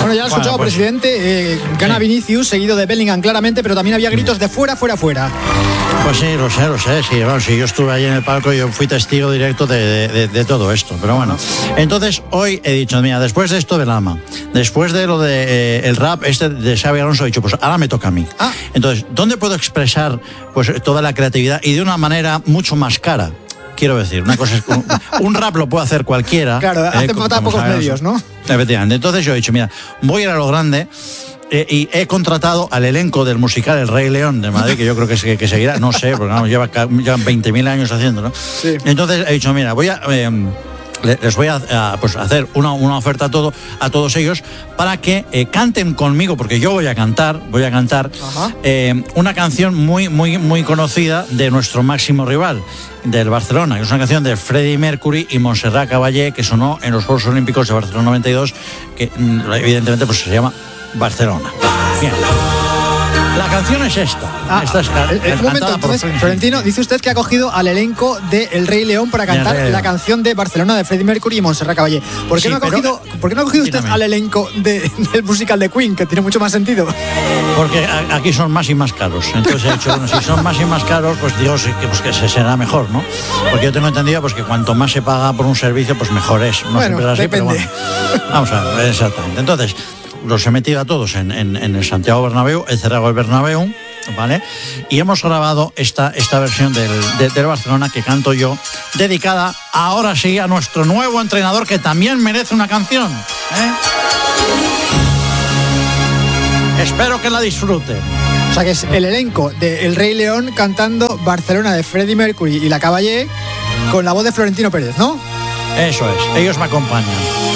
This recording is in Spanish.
Bueno, ya lo escuchado, pues, presidente. Gana Vinicius, seguido de Bellingham claramente, pero también había gritos de fuera, fuera, fuera. Pues sí, lo sé. Sí, bueno, sí, yo estuve ahí en el palco y yo fui testigo directo de todo esto. Pero bueno, entonces hoy he dicho, mira, después de esto del AMA, después de lo de el rap de Xabi Alonso, he dicho, pues ahora me toca a mí. Entonces, ¿dónde puedo expresar pues toda la creatividad y de una manera mucho más cara? Quiero decir, una cosa es un rap lo puede hacer cualquiera. Claro, hace falta pocos medios, ¿no? Efectivamente. Entonces yo he dicho, mira, voy a ir a lo grande. Y he contratado al elenco del musical El Rey León de Madrid, que yo creo que seguirá, no sé, porque vamos, llevan 20.000 años haciéndolo. Sí. Entonces he dicho, mira, les voy a hacer una oferta a todos ellos para que canten conmigo, porque yo voy a cantar una canción muy conocida de nuestro máximo rival, del Barcelona, que es una canción de Freddie Mercury y Montserrat Caballé, que sonó en los Juegos Olímpicos de Barcelona 92, que evidentemente pues se llama Barcelona. Bien. La canción es esta. Un momento, entonces, Florentino, dice usted que ha cogido al elenco de El Rey León para cantar la canción de Barcelona de Freddie Mercury y Montserrat Caballé. ¿Por qué no ha cogido usted al elenco del musical de Queen, que tiene mucho más sentido? Porque aquí son más y más caros. Entonces he dicho, bueno, si son más y más caros, pues digo que se será mejor, ¿no? Porque yo tengo entendido pues que cuanto más se paga por un servicio, pues mejor es. No siempre es así, depende. Pero bueno. Vamos a ver, exactamente. Entonces, los he metido a todos en el Santiago Bernabéu, he cerrado el Bernabéu, ¿vale? Y hemos grabado esta versión del Barcelona que canto yo, dedicada ahora sí a nuestro nuevo entrenador, que también merece una canción, Espero que la disfruten. O sea que es el elenco de El Rey León cantando Barcelona de Freddie Mercury y la Caballé con la voz de Florentino Pérez, ¿no? Eso es, ellos me acompañan.